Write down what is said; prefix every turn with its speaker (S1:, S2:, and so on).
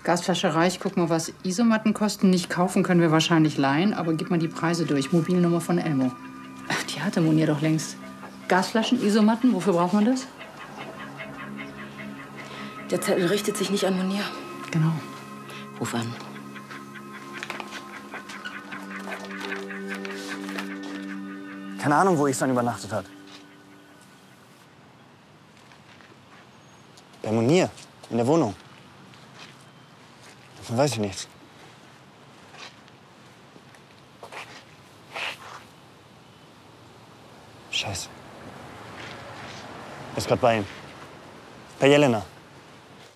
S1: Gasflasche Reich, guck mal, was Isomatten kosten. Nicht kaufen können wir wahrscheinlich leihen, aber gib mal die Preise durch. Mobilnummer von Elmo. Ach, die hatte Monier doch längst. Gasflaschen, Isomatten, wofür braucht man das?
S2: Der Zettel richtet sich nicht an Monier.
S1: Genau.
S2: Ruf an.
S3: Keine Ahnung, wo Ihsan übernachtet hat. Bei Monier, in der Wohnung. Davon weiß ich nichts. Scheiße. Er ist gerade bei ihm. Bei Jelena.